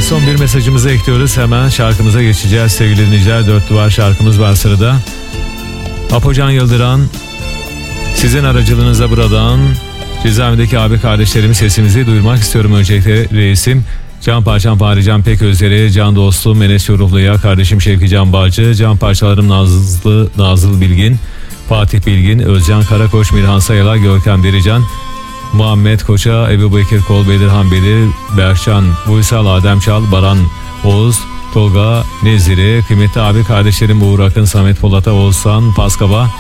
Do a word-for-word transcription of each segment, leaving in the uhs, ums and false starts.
son bir mesajımızı ekliyoruz. Hemen şarkımıza geçeceğiz sevgili dinleyiciler. Dört duvar şarkımız var sırada. Apocan Yıldıran, sizin aracılığınızla buradan cezaevindeki abi kardeşlerimi sesimizi duyurmak istiyorum. Öncelikle reisim Can Parçam Fahri Can Peközleri, can dostum Enes Yorullu'ya, kardeşim Şevki Can Bağcı, can parçalarım Nazlı Nazıl Bilgin, Fatih Bilgin, Özcan Karakoç, Mirhan Sayala, Görkem Dirican, Muhammed Koç'a, Ebu Bekir Kol, Bedirhan Belir, Berkcan Uysal, Adem Çal, Baran Oğuz, Tolga Nezire, kıymetli abi kardeşlerim Uğur Akın, Samet Polat'a, Oğuzhan Paskaba,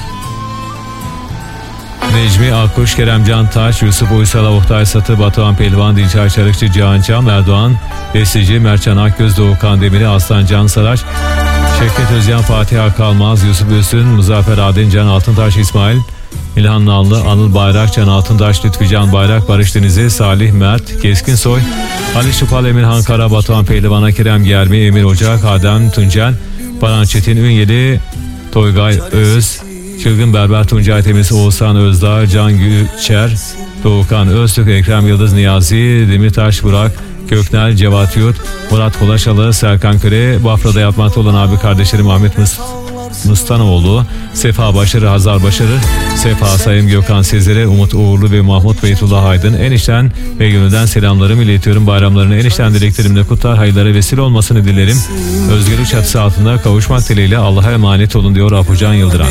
Necmi Akkuş, Keremcan Taş, Yusuf Uysal'a, Oktay Satı, Batuhan Pehlivan, Dilçay Çarıkçı, Cihan Çam, Erdoğan Destici, Mertcan Akgöz, Doğukan Demiri, Aslan Can Saraç, Şevket Özyan, Fatih Akkalmaz, Yusuf Üstün, Muzaffer Adin, Can Altıntaş, İsmail İlhan Nallı, Anıl Bayrak, Can Altıntaş, Lütfi Can Bayrak, Barış Denizli, Salih Mert, Keskinsoy, Ali Şupal, Emirhan Kara, Batuhan Pehlivan'a, Kerem Germi, Emir Ocak, Adem Tuncel, Baran Çetin Ünyeli, Toygay Öz, Çılgın Berber, Tuncay Temiz, Oğuzhan Özdağ, Can Güçer, Doğukan Öztürk, Ekrem Yıldız, Niyazi, Demirtaş Burak, Göknel, Cevat Yurt, Murat Kolaşalı, Serkan Köre, Bafra'da yapmakta olan abi kardeşlerim Ahmet Mıs Mustanoğlu, Sefa Başarı, Hazar Başarı, Sefa Sayım, Gökhan Sezer'e, Umut Uğurlu ve Mahmut Beytullah Aydın, enişten ve gönülden selamlarımı iletiyorum. Bayramlarını enişten dileklerimle kutlar, hayırlara vesile olmasını dilerim. Özgürlük çatısı altında kavuşmak dileğiyle Allah'a emanet olun diyor Apocan Yıldıran.